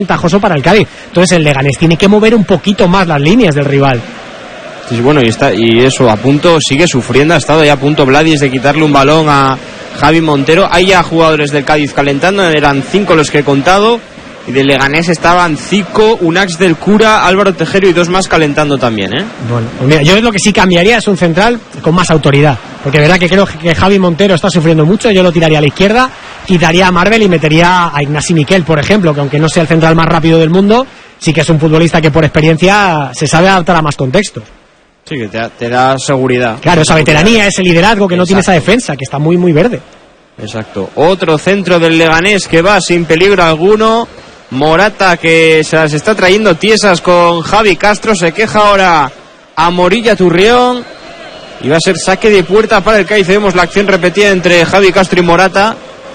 ventajoso para el Cádiz. Entonces el Leganés tiene que mover un poquito más las líneas del rival. Sí, bueno, y eso, a punto, sigue sufriendo, ha estado ya a punto Vladis de quitarle un balón a Javi Montero. Hay ya jugadores del Cádiz calentando, eran 5 los que he contado, y del Leganés estaban Zico, Unax del Cura, Álvaro Tejero y 2 más calentando también, ¿eh? Bueno, pues mira, yo lo que sí cambiaría es un central con más autoridad, porque de verdad que creo que Javi Montero está sufriendo mucho. Yo lo tiraría a la izquierda, quitaría a Marvel y metería a Ignasi Miquel, por ejemplo, que aunque no sea el central más rápido del mundo, sí que es un futbolista que por experiencia se sabe adaptar a más contextos. Sí, que te da seguridad. Claro, esa veteranía, ese liderazgo que no tiene esa defensa, que está muy, muy verde. Exacto. Otro centro del Leganés que va sin peligro alguno. Morata, que se las está trayendo tiesas con Javi Castro. Se queja ahora a Morilla Turrión. Y va a ser saque de puerta para el Cádiz. Vemos la acción repetida entre Javi Castro y Morata.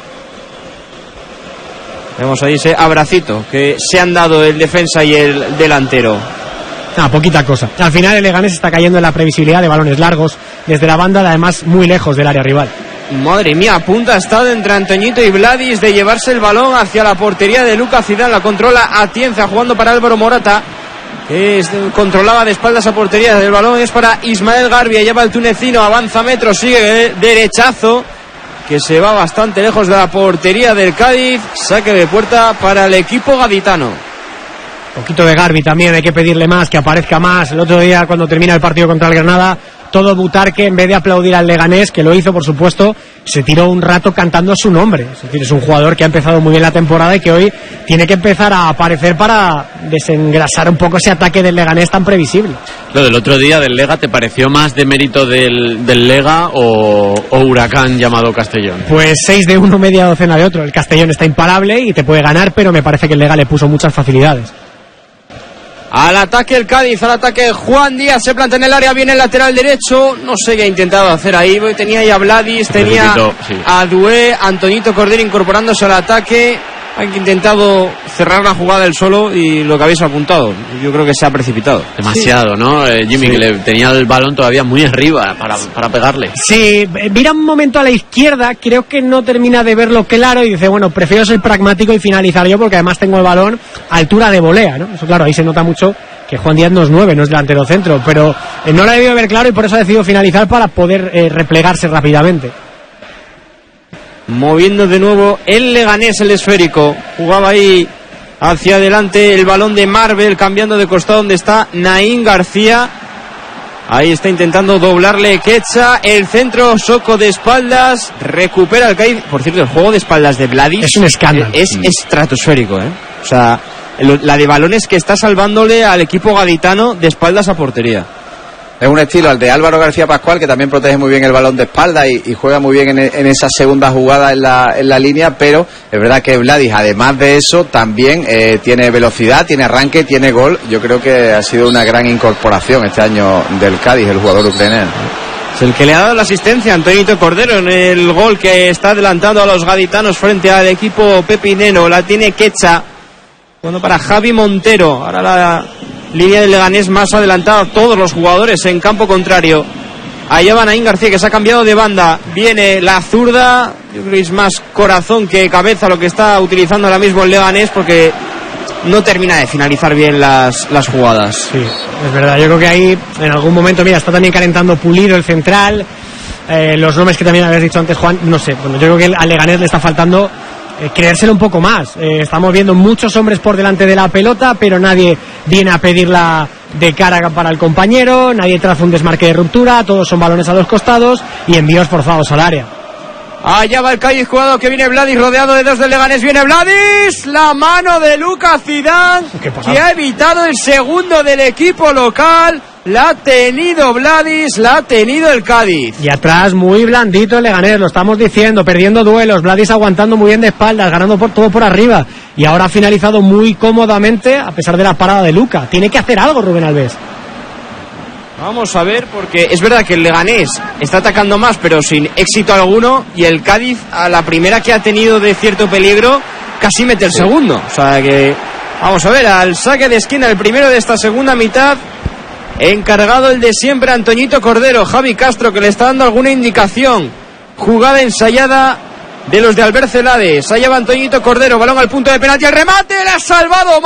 Vemos ahí ese abracito que se han dado el defensa y el delantero. Poquita cosa. Al final el Leganés está cayendo en la previsibilidad de balones largos desde la banda, además muy lejos del área rival. Madre mía, punta ha estado entre Antoñito y Vladis de llevarse el balón hacia la portería de Lucas Zidane. La controla Atienza jugando para Álvaro Morata, que controlaba de espaldas a portería. El balón es para Ismael Garbia, lleva el tunecino, avanza metros, sigue derechazo que se va bastante lejos de la portería del Cádiz. Saque de puerta para el equipo gaditano. Poquito de Garbi también, hay que pedirle más, que aparezca más. El otro día, cuando termina el partido contra el Granada, todo Butarque, en vez de aplaudir al Leganés, que lo hizo por supuesto, se tiró un rato cantando su nombre. Es decir, es un jugador que ha empezado muy bien la temporada y que hoy tiene que empezar a aparecer para desengrasar un poco ese ataque del Leganés tan previsible. Lo del otro día del Lega, ¿te pareció más de mérito del Lega o Huracán llamado Castellón? Pues 6 de uno, media docena de otro. El Castellón está imparable y te puede ganar, pero me parece que el Lega le puso muchas facilidades. Al ataque el Cádiz, al ataque Juan Díaz, se planta en el área, viene el lateral derecho, no sé qué ha intentado hacer ahí, tenía ya a Vladis, tenía a Dué, Antoñito Cordero incorporándose al ataque, ha intentado cerrar la jugada él solo y lo que habéis apuntado, yo creo que se ha precipitado. Demasiado, sí. ¿No? Jimmy, sí, que le tenía el balón todavía muy arriba para pegarle. Sí, mira un momento a la izquierda, creo que no termina de verlo claro y dice, bueno, prefiero ser pragmático y finalizar yo porque además tengo el balón a altura de volea, ¿no? Eso claro, ahí se nota mucho que Juan Díaz no es 9, no es delantero centro, pero no lo ha debido ver claro y por eso ha decidido finalizar para poder replegarse rápidamente. Moviendo de nuevo el Leganés, el esférico. Jugaba ahí hacia adelante el balón de Marvel, cambiando de costado donde está Naín García. Ahí está intentando doblarle Quecha. El centro, Soco de espaldas. Recupera el Cádiz. Por cierto, el juego de espaldas de Vladis es un escándalo. Es estratosférico, ¿eh? O sea, la de balones que está salvándole al equipo gaditano de espaldas a portería. Es un estilo al de Álvaro García Pascual, que también protege muy bien el balón de espalda y juega muy bien en esa segunda jugada en la línea, pero es verdad que Vladis, además de eso, también tiene velocidad, tiene arranque, tiene gol. Yo creo que ha sido una gran incorporación este año del Cádiz, el jugador ucraniano. Es el que le ha dado la asistencia a Antoñito Cordero en el gol que está adelantando a los gaditanos frente al equipo pepinero. La tiene Quecha, bueno, para Javi Montero. Ahora la línea del Leganés más adelantada, todos los jugadores en campo contrario. Allá va Naín García, que se ha cambiado de banda. Viene la zurda, yo creo que es más corazón que cabeza lo que está utilizando ahora mismo el Leganés, porque no termina de finalizar bien las jugadas. Sí, es verdad, yo creo que ahí en algún momento, mira, está también calentando Pulido, el central, los nombres que también habías dicho antes, Juan, no sé, bueno, yo creo que al Leganés le está faltando creérselo un poco más. Estamos viendo muchos hombres por delante de la pelota, pero nadie viene a pedirla de cara para el compañero, nadie traza un desmarque de ruptura, todos son balones a los costados y envíos forzados al área. Allá va el Cádiz, jugado que viene Vladis, rodeado de 2 del Leganés, viene Vladis, la mano de Lucas Zidane, que ha evitado el segundo del equipo local. La ha tenido Vladis, la ha tenido el Cádiz. Y atrás muy blandito el Leganés, lo estamos diciendo, perdiendo duelos, Vladis aguantando muy bien de espaldas, ganando todo por arriba. Y ahora ha finalizado muy cómodamente a pesar de la parada de Luca. Tiene que hacer algo Rubén Alves. Vamos a ver, porque es verdad que el Leganés está atacando más, pero sin éxito alguno, y el Cádiz, a la primera que ha tenido de cierto peligro, casi mete el segundo. O sea que, vamos a ver, al saque de esquina, el primero de esta segunda mitad, encargado el de siempre, Antoñito Cordero. Javi Castro, que le está dando alguna indicación. Jugada ensayada de los de Albert Celades. Allá va Antoñito Cordero, balón al punto de penalti, el remate, la ha salvado